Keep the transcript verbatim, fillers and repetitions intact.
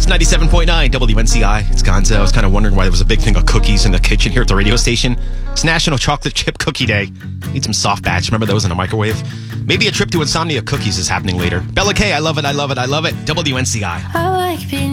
ninety-seven point nine W N C I. It's Gonzo. I was kind of wondering why there was a big thing of cookies in the kitchen here at the radio station. It's National Chocolate Chip Cookie Day. Need some soft batch. Remember those in the microwave? Maybe a trip to Insomnia Cookies is happening later. Bella K, I love it, I love it, I love it. W N C I. I like being